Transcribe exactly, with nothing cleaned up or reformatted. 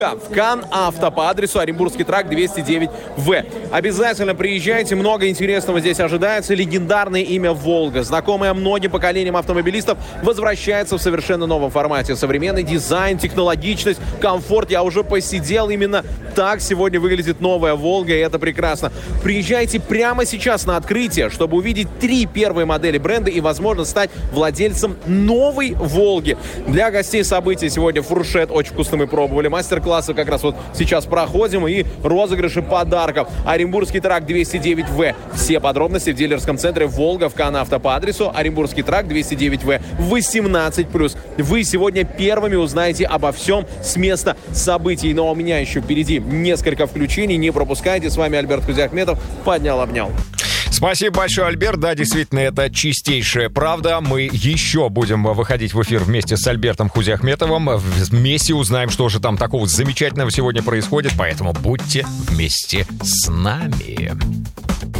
В Кан Авто по адресу Оренбургский тракт двести девять вэ. Обязательно приезжайте, много интересного здесь ожидается. Легендарное имя «Волга», знакомое многим поколениям автомобилистов, возвращается в совершенно новом формате. Современный дизайн, технологичность, комфорт. Я уже посидел, именно так сегодня выглядит новая «Волга», и это прекрасно. Приезжайте прямо сейчас на открытие, чтобы увидеть три первые модели бренда и, возможно, стать владельцем новой «Волги». Для гостей события сегодня фуршет очень вкусно мы пробовали, мастер-класс классы как раз вот сейчас проходим, и розыгрыши подарков. Оренбургский тракт двести девять вэ. Все подробности в дилерском центре «Волга» в Кан Авто по адресу Оренбургский тракт двести девять вэ восемнадцать плюс. Вы сегодня первыми узнаете обо всем с места событий. Но у меня еще впереди несколько включений. Не пропускайте. С вами Альберт Хузиахметов. Поднял, обнял. Спасибо большое, Альберт. Да, действительно, это чистейшая правда. Мы еще будем выходить в эфир вместе с Альбертом Хузиахметовым. Вместе узнаем, что же там такого замечательного сегодня происходит. Поэтому будьте вместе с нами.